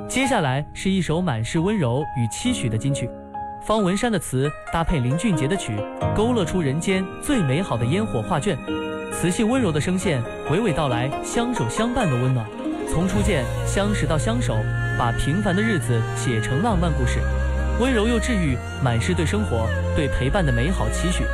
接下来是一首满是温柔与期许的金曲，方文山的词搭配林俊杰的曲，勾勒出人间最美好的烟火画卷。磁性温柔的声线，娓娓道来相守相伴的温暖。从初见相识到相守，把平凡的日子写成浪漫故事，温柔又治愈，满是对生活、对陪伴的美好期许。